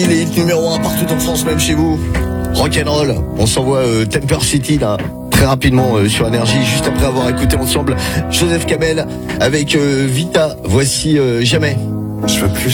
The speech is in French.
Il est numéro 1 partout en France, même chez vous. Rock'n'roll, on s'envoie Temper City là très rapidement sur Énergie, juste après avoir écouté ensemble Joseph Kamel avec Vita. Voici Jamais. Je veux plus